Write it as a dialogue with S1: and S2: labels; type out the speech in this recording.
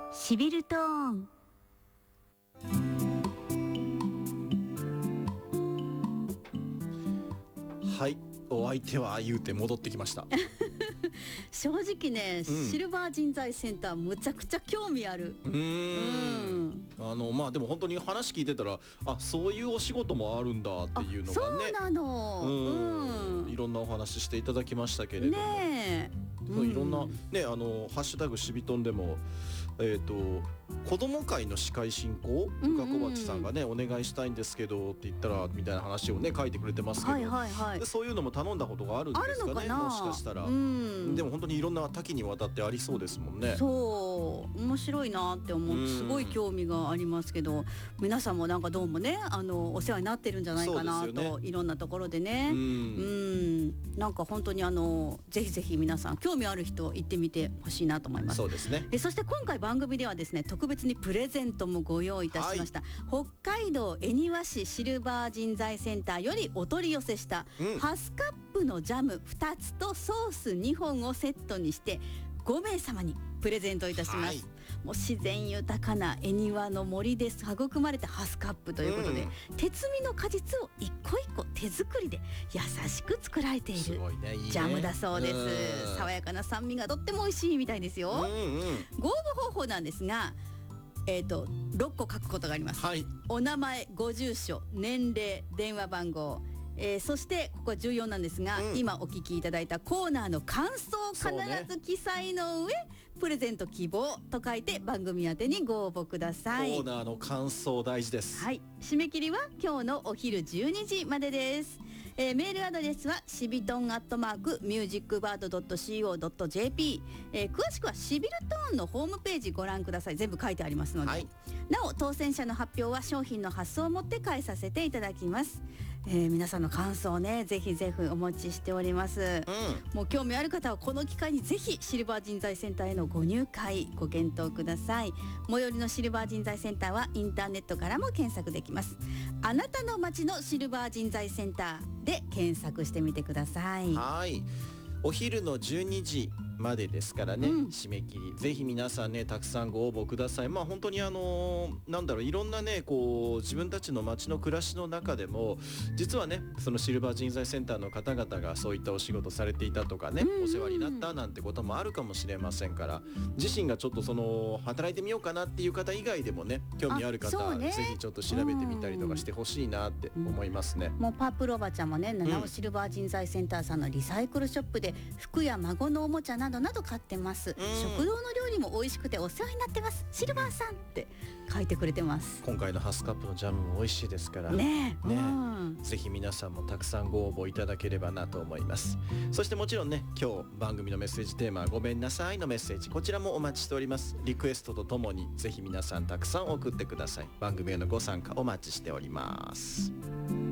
S1: しびるトーン。
S2: はい、お相手は言うて戻ってきました
S1: 正直ね、シルバー人材センターむちゃくちゃ興味ある。
S2: まあでも本当に話聞いてたら、そういうお仕事もあるんだっていうのがね、
S1: そうなの。
S2: いろんなお話していただきましたけれども、
S1: ねえ、
S2: いろんなね、ハッシュタグしびとんでも子ども会の司会進行深小鉢さんがね、お願いしたいんですけどって言ったらみたいな話をね書いてくれてますけど、でそういうのも頼んだことがあるんですかね、もしかしたら。でも本当にいろんな多岐にわたってありそうですもんね。
S1: そう面白いなって思って、すごい興味がありますけど、皆さんもなんかどうもね、お世話になってるんじゃないかなと、いろんなところでね。なんか本当にぜひぜひ皆さん興味ある人行ってみてほしいなと思います。
S2: そうですね。
S1: そして今回番組ではですね、特別にプレゼントもご用意いたしました。北海道恵庭市シルバー人材センターよりお取り寄せした、ハスカップのジャム2つとソース2本をセットにして5名様にプレゼントいたします。もう自然豊かな恵庭の森で育まれたハスカップということで、鉄味の果実を一個一個手作りで優しく作られているジャムだそうです。爽やかな酸味がとっても美味しいみたいですよ。ご応募方法なんですが、6個書くことがあります。お名前、ご住所、年齢、電話番号、そしてここは重要なんですが、今お聞きいただいたコーナーの感想を必ず記載の上、プレゼント希望と書いて番組宛てにご応募ください。
S2: コーナーの感想大事です。
S1: 締め切りは今日のお昼12時までです。メールアドレスはしびとん@musicbird.co.jp、詳しくはしびるトーンのホームページご覧ください。全部書いてありますので、なお当選者の発表は商品の発送をもって返させていただきます。皆さんの感想ね、ぜひぜひお待ちしております。もう興味ある方はこの機会にぜひシルバー人材センターへのご入会ご検討ください。最寄りのシルバー人材センターはインターネットからも検索できます。あなたの街のシルバー人材センターで検索してみてください。
S2: お昼の12時までですからね、締め切り、ぜひ皆さんねたくさんご応募ください。本当にいろんなね自分たちの街の暮らしの中でも実はね、そのシルバー人材センターの方々がそういったお仕事されていたとかね、お世話になったなんてこともあるかもしれませんから、自身がちょっと働いてみようかなっていう方以外でもね、興味ある方、ぜひちょっと調べてみたりとかしてほしいなって思いますね。
S1: もうパープルおばちゃんもね、七尾シルバー人材センターさんのリサイクルショップで服や孫のおもちゃなどなど買ってます。食堂の料理も美味しくてお世話になってます、シルバーさんって書いてくれてます。
S2: 今回のハスカップのジャムも美味しいですからね、ぜひ皆さんもたくさんご応募いただければなと思います。そしてもちろんね、今日番組のメッセージテーマごめんなさいのメッセージ、こちらもお待ちしております。リクエストとともにぜひ皆さんたくさん送ってください。番組へのご参加お待ちしております。